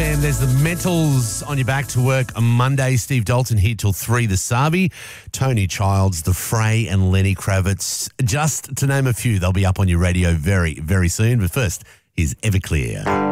FM. There's the Mentals on your back to work on Monday. Steve Dalton here till 3. The Savi, Tony Childs, The Fray and Lenny Kravitz. Just to name a few, they'll be up on your radio very, very soon. But first, here's Everclear.